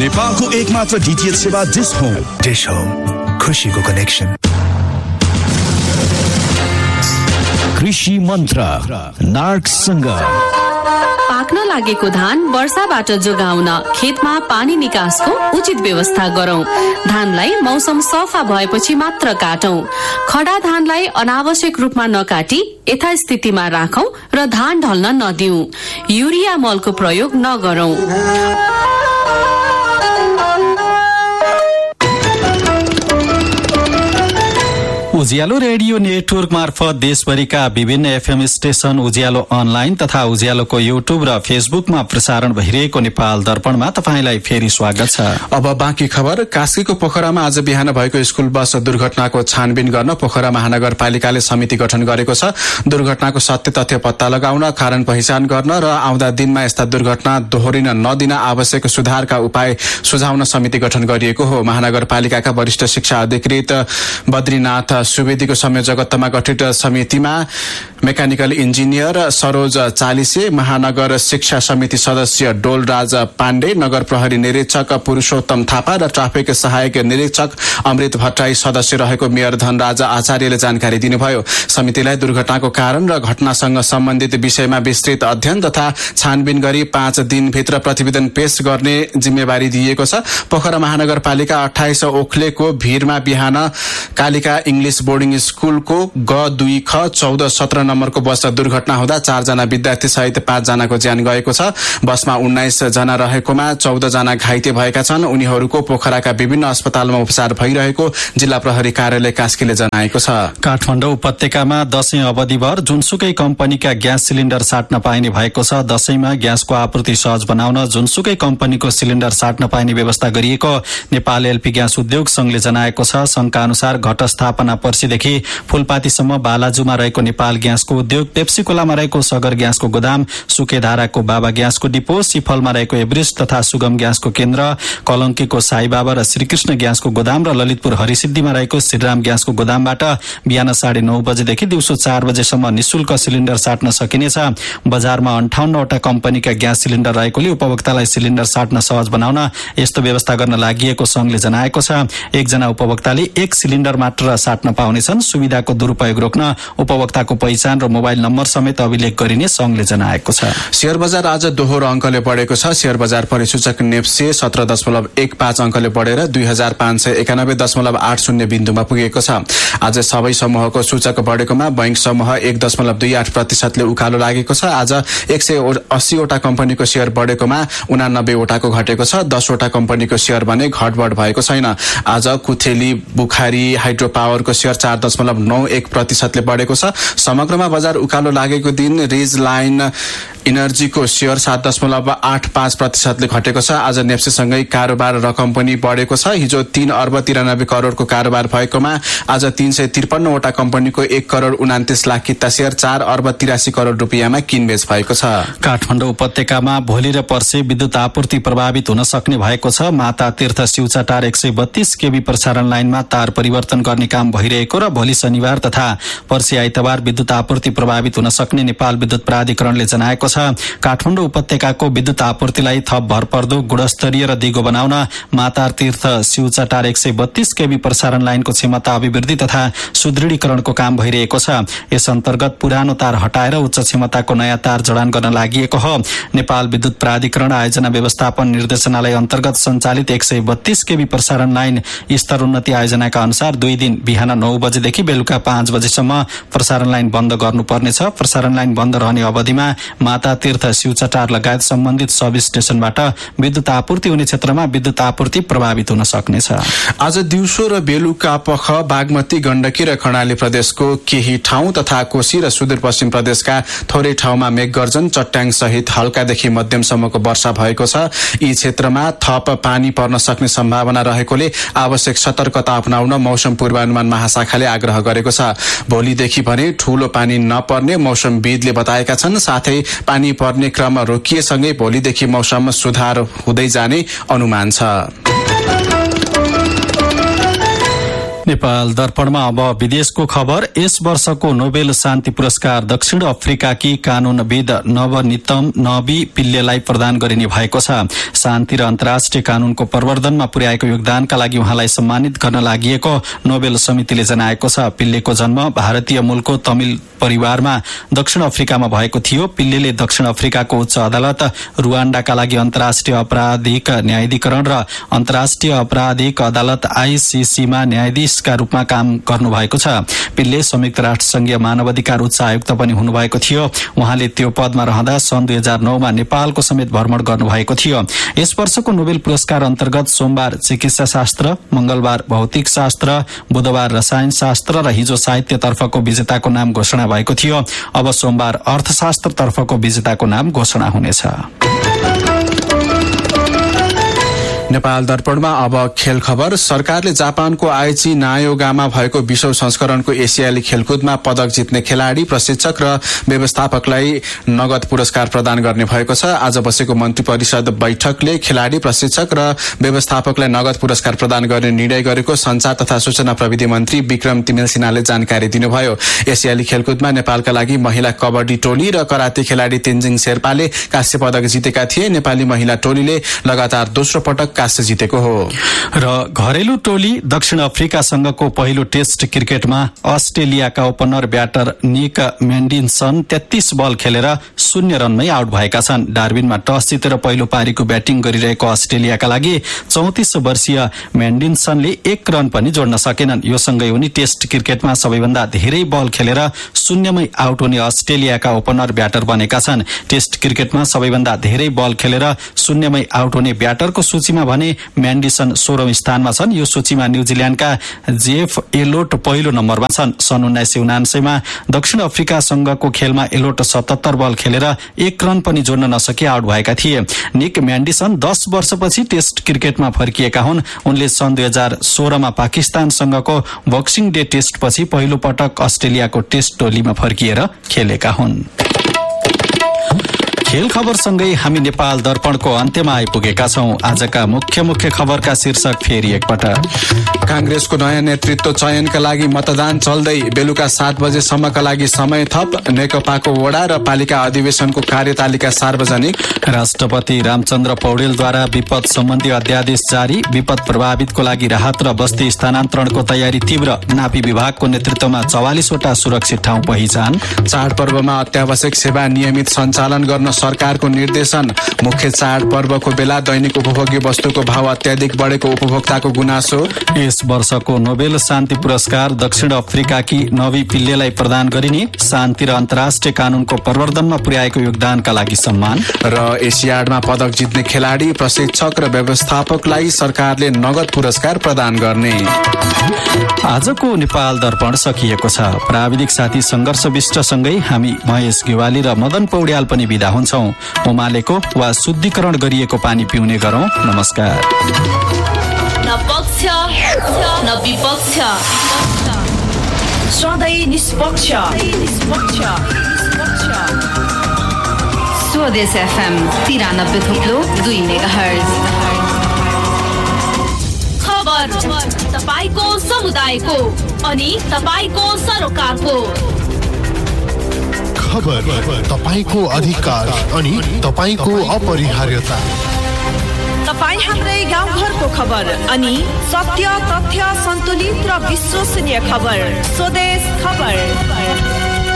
नेपालको एकमात्र डीटीएच सेवा डिश होम, खुशीको कनेक्सन। कृषि मन्त्र नार्कसँग। पाक्न लागेको धान वर्षाबाट जोगाउन खेतमा पानी निकासको उचित व्यवस्था गरौं। धानलाई मौसम सफा भएपछि मात्र काटौं। खडा धानलाई अनावश्यक रूपमा नकाटी यथास्थितिमा राखौं र धान ढल्न नदिऊ। युरिया मलको प्रयोग नगरौं। उज्यालो रेडियो नेटवर्क मार्फत देशभरिका विभिन्न एफएम स्टेशन, उज्यालो अनलाइन तथा उज्यालोको युट्युब र फेसबुकमा प्रसारण भइरहेको नेपाल दर्पणमा तपाईंलाई फेरि स्वागत छ। अब बाँकी खबर। कास्कीको पोखरामा आज बिहान भएको स्कूल बस दुर्घटनाको छानबिन गर्न पोखरा महानगरपालिकाले समिति गठन गरेको छ। दुर्घटनाको सत्य तथ्य पत्ता लगाउन, कारण पहिचान गर्न र आउँदा दिनमा यस्ता दुर्घटना दोहोरिन नदिन आवश्यक सुधारका उपाय सुझाउन समिति गठन गरिएको हो। महानगरपालिकाका वरिष्ठ शिक्षा अधिकृत बद्रीनाथ सुवेदीको संयोजकत्वमा गठित समितिमा मेकानिकल इन्जिनियर सरोज चालिसे, महानगर शिक्षा समिति सदस्य डोलराज पाण्डे, नगर प्रहरी निरीक्षक पुरुषोत्तम थापा र ट्राफिक सहायक निरीक्षक अमृत भट्टराई सदस्य रहेको मेयर धनराज आचार्यले जानकारी दिनुभयो। समितिलाई दुर्घटनाको कारण र घटनासँग सम्बन्धित विषयमा विस्तृत अध्ययन तथा छानबिन गरी 5 दिनभित्र प्रतिवेदन पेश गर्ने जिम्मेवारी दिएको छ। पोखरा महानगरपालिका 28 ओखलेको भीरमा बिहान कालिका इंग्लिश बोर्डिङ स्कूलको ग2 ख 14-17 नम्बरको बस दुर्घटना हुँदा 4 जना विद्यार्थी सहित 5 जनाको ज्यान गएको छ। बसमा 19 जना रहेकोमा 14 जना घाइते भएका छन्। उनीहरूको पोखराका विभिन्न अस्पतालमा उपचार भइरहेको जिल्ला प्रहरी कार्यालय कास्कीले जनाएको छ। काठमाडौँ उपत्यकामा दशैं अवधिभर जुनसुकै कम्पनीका ग्यास सिलिन्डर साट्न पाइने भएको छ। दशैंमा ग्यासको आपूर्ति सहज बनाउन जुनसुकै कम्पनीको सिलिन्डर साट्न पाइने व्यवस्था गरिएको नेपाल एलपी ग्यास उद्योग संघले जनाएको छ। संघका अनुसार घटस्थापना पर्सीदेखि फूलपातीसम्म बालाजुमा रहेको नेपाल ग्यासको उद्योग, पेप्सीकोलामा रहेको सगर ग्यासको गोदाम, सुकेधाराको बाबा ग्यासको डिपो, सिफलमा रहेको एभरेस्ट तथा सुगम ग्यासको केन्द्र, कलंकीको साईबाबा र श्रीकृष्ण ग्यासको गोदाम र ललितपुर हरिसिद्धिमा रहेको श्रीराम ग्यासको गोदामबाट बिहान 9:30 बजेदेखि दिउँसो 4 बजेसम्म निशुल्क सिलिन्डर साट्न सकिनेछ। बजारमा 58 वटा कम्पनीका ग्यास सिलिन्डर रहेकोले उपभोक्तालाई सिलिन्डर साट्न सहज बनाउन यस्तो व्यवस्था गर्न लागि संघले जनाएको छ। एकजना उपभोक्ताले 1 सिलिन्डर मात्र साट्न पाउनेछन्। सुविधाको दुरूपयोग रोक्न उपभोक्ताको पहिचान र मोबाइल नम्बर समेत अभिलेख गरिने संघले जनाएको छ। शेयर बजार आज दोहोरो अंकले बढेको छ। शेयर बजार परिसूचक नेप्से 17.15 अंकले बढेर 2591.80 बिन्दुमा पुगेको छ। आज सबै समूहको सूचक बढेकोमा बैंक समूह 1.28% उकालो लागेको छ। आज 180 वटा कम्पनीको शेयर बढेकोमा 89 वटाको घटेको छ। 10 वटा कम्पनीको शेयर भने घटबढ भएको छैन। आज कुथेली बुखारी हाइड्रो पावरको शेयर 4.91% बढेको छ। समग्रमा बजार उकालो लागेको दिन रिज लाइन इनर्जीको शेयर 7.85% घटेको छ। आज नेप्सेसँगै कारोबार रकम पनि बढेको छ। हिजो 3 अर्ब 93 करोड़को कारोबार भएकोमा आज 353 वटा कम्पनीको 1 करोड़ 29 लाख किता शेयर 4 अर्ब 83 करोड़ रुपियाँमा किनबेच भएको छ। काठमाडौँ उपत्यकामा भोलि र पर्सि विद्युत आपूर्ति प्रभावित हुन सक्ने भएको छ। माता तीर्थ शिवचाटार 132 केबी प्रसारण लाइनमा तार परिवर्तन गर्ने काम भइरहेको र भोलि शनिबार तथा पर्सि आइतबार विद्युत आपूर्ति प्रभावित हुन सक्ने नेपाल विद्युत प्राधिकरणले जनाएको छ। काठमाडौँ उपत्यकाको विद्युत आपूर्तिलाई थप भरपर्दो, गुणस्तरीय र दिगो बनाउन माता तीर्थ शिवचाटार 132 केबी प्रसारण लाइनको क्षमता अभिवृद्धि तथा सुदृढीकरणको काम भइरहेको छ। यस अन्तर्गत पुरानो तार हटाएर उच्च क्षमताको नयाँ तार जडान गर्न लागि हो। नेपाल विद्युत प्राधिकरण आयोजना व्यवस्थापन निर्देशनालय अन्तर्गत सञ्चालित 132 केबी प्रसारण लाइन स्तर उन्नति आयोजनाका अनुसार 2 दिन बिहान 9 बजेदेखि बेलुका 5 बजेसम्म प्रसारण लाइन बन्द गर्नुपर्नेछ। प्रसारण लाइन बन्द रहने अवधिमा माता तीर्थ शिवचाटार लगायत सम्बन्धित सब स्टेशनबाट विद्युत आपूर्ति हुने क्षेत्रमा विद्युत आपूर्ति प्रभावित हुन सक्नेछ। आज दिउँसो र बेलुका पख बागमती, गण्डकी र कर्णाली प्रदेशको केही ठाउँ तथा कोशी र सुदूरपश्चिम प्रदेशका थोरै ठाउँमा मेघगर्जन, चट्याङ सहित हल्कादेखि मध्यमसम्मको वर्षा भएको छ। यी क्षेत्रमा थप पानी पर्न सक्ने सम्भावना रहेकोले आवश्यक सतर्कता अपनाउन मौसम पूर्वानुमान महाशाखाले आग्रह गरेको छ। भोलिदेखि भने ठूलो पानी नपर्ने मौसमविदले बताएका छन्। साथै पानी पर्ने क्रम रोकिएसँगै भोलिदेखि मौसम सुधार हुँदै जाने अनुमान छ। नेपाल दर्पणमा अब विदेशको खबर। यस वर्षको नोबेल शान्ति पुरस्कार दक्षिण अफ्रिकाकी कानूनविद नवनीतम नबी पिल्लेलाई प्रदान गरिने भएको छ। शान्ति र अन्तर्राष्ट्रिय कानूनको प्रवर्धनमा पुर्याएको योगदानका लागि उहाँलाई सम्मानित गर्न लागि नोबेल समितिले जनाएको छ। पिल्लेको जन्म भारतीय मूलको तमिल परिवारमा दक्षिण अफ्रिकामा भएको थियो। पिल्लेले दक्षिण अफ्रिकाको उच्च अदालत, रुवाण्डाका लागि अन्तर्राष्ट्रिय आपराधिक न्यायाधिकरण र अन्तर्राष्ट्रिय आपराधिक अदालत आईसीसीमा न्यायाधीशका रूपमा काम गर्नुभएको छ। पिल्ले संयुक्त राष्ट्र संघीय मानवाधिकार उच्च आयुक्त पनि हुनुभएको थियो। उहाँले त्यो पदमा रहँदा सन् 2009 मा नेपालको समेत भ्रमण गर्नुभएको थियो। यस वर्षको नोबेल पुरस्कार अन्तर्गत सोमबार चिकित्सा शास्त्र, मंगलबार भौतिक शास्त्र, बुधबार रसायन शास्त्र र हिजो साहित्यतर्फको विजेताको नाम घोषणा भएको थियो। अब सोमबार अर्थशास्त्रतर्फको विजेताको नाम घोषणा हुनेछ। नेपाल दर्पणमा अब खेल खबर। सरकारले जापानको आइची नायोगामा भएको 20औं संस्करणको एसियाली खेलकुदमा पदक जित्ने खेलाड़ी, प्रशिक्षक र व्यवस्थापकलाई नगद पुरस्कार प्रदान गर्ने भएको छ। आज बसेको मन्त्री परिषद बैठकले खेलाड़ी, प्रशिक्षक र व्यवस्थापकलाई नगद पुरस्कार प्रदान गर्ने निर्णय गरेको संचार तथा सूचना प्रविधि मन्त्री विक्रम तिमेल सिन्हाले जानकारी दिनुभयो। एसियाली खेलकुदमा नेपालका लागि महिला कबड्डी टोली र कराते खेलाड़ी तेन्जिङ शेर्पाले कांस्य पदक जितेका थिए। नेपाली महिला टोलीले लगातार दोस्रो पटक कांस्य जितेको हो। र घरेलु टोली दक्षिण अफ्रिकासँगको पहिलो टेस्ट क्रिकेटमा अस्ट्रेलियाका ओपनर ब्याटर निक मेन्डिसन 33 बल खेलेर 0 रनमै आउट भएका छन्। डार्बिनमा टस जितेर पहिलो पारीको ब्याटिङ गरिरहेको अस्ट्रेलियाका लागि 34 वर्षीय मेन्डिसनले 1 रन पनि जोड्न सकेनन्। यो सँगै उनी टेस्ट क्रिकेटमा सबैभन्दा धेरै बल खेलेर 0मै आउट हुने अस्ट्रेलियाका ओपनर ब्याटर बनेका छन्। टेस्ट क्रिकेटमा सबैभन्दा धेरै बल खेलेर 0मै आउट हुने ब्याटरको सूचीमा भने मेन्डिसन 16औं स्थानमा छन्। यो सूचीमा न्यूजील्याण्डका जेफ एलोट पहिलो नम्बरमा छन्। सन् 1979 मा दक्षिण अफ्रिकासँगको खेलमा एलोट 77 बल खेलेर 1 रन पनि जोड्न नसकी आउट भएका थिए। निक मेन्डिसन 10 वर्षपछि टेस्ट क्रिकेटमा फर्किएका हुन्। उनले सन् 2016 मा पाकिस्तानसँगको बक्सिङ डे टेस्टपछि पहिलो पटक अस्ट्रेलियाको टेस्ट टोलीमा फर्किएर खेलेका हुन्। खेल खबरसँगै हामी नेपाल दर्पणको अन्त्यमा आइपुगेका छौं। आजका मुख्य खबरका शीर्षक फेरि एकपटक। कांग्रेसको नयाँ नेतृत्व चयनका लागि मतदान चल्दै, बेलुका 7 बजेसम्मका लागि समय थप। नेकपाको वडा र पालिका अधिवेशनको कार्यतालिका सार्वजनिक। राष्ट्रपति रामचन्द्र पौडेलद्वारा विपद सम्बन्धी अध्यादेश जारी। विपद प्रभावितको लागि राहत र बस्ती स्थानान्तरणको तयारी तीव्र। नापी विभागको नेतृत्वमा 44 वटा सुरक्षित ठाउँ पहिचान। चाडपर्वमा अत्यावश्यक सेवा नियमित सञ्चालन गर्न सरकारको निर्देशन। मुख्य चाडपर्वको बेला दैनिक उपभोग्य वस्तुको भाव अत्याधिक बढेको उपभोक्ताको गुनासो। यस वर्षको नोबेल शान्ति पुरस्कार दक्षिण अफ्रिकाकी नबी पिल्लेलाई प्रदान गरिने। शान्ति र अन्तर्राष्ट्रिय कानूनको प्रवर्धनमा पुर्याएको योगदानका लागि सम्मान। र एसियाडमा पदक जित्ने खेलाडी, प्रशिक्षक र व्यवस्थापकलाई सरकारले नगद पुरस्कार प्रदान गर्ने। आजको नेपाल दर्पण सकिएको छ। प्राविधिक साथी संघर्ष विष्टसँगै हामी महेश गेवाली र मदन पौड्याल पनि बिदा हुन्छौं। उमालेको वा शुद्धिकरण गरिएको पानी पिउने गरौं। नमस्कार। न पक्ष न विपक्ष, सधैँ निष्पक्ष। स्वदेश FM 93.2 मेगाहर्ज। खबर तपाईको समुदायको अनि तपाईको सरोकारको। खबर तपाईको अधिकार अनि तपाईको अपरिहार्यता। तपाईँ हाम्रै गाउँघरको खबर अनि सत्य, तथ्य, सन्तुलित र विश्वसनीय खबर। स्वदेश खबर।